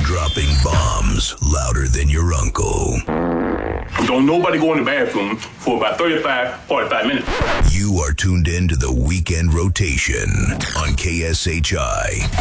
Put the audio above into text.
Dropping bombs louder than your uncle. Don't nobody go in the bathroom for about 45 minutes. You are tuned in to the Weekend Rotation on KSHI.